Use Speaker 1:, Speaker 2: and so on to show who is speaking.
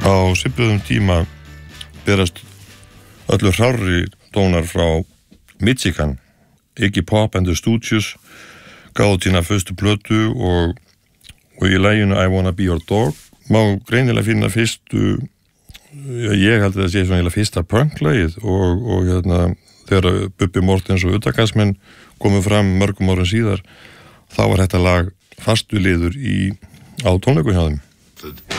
Speaker 1: Á svipuðum tíma berast öllu hrárri tónar frá Michigan. Iggy Pop and the Stooges gáðu sína fyrstu plötu og í laginu I Wanna Be Your Dog má greinilega finna fyrstu, ég held að það sé svona fyrsta punklagið og þegar Bubbi Morthens og Utakasmenn komu fram mörgum árum síðar, þá var þetta lag fastu liður á tónleikum hjá þeim.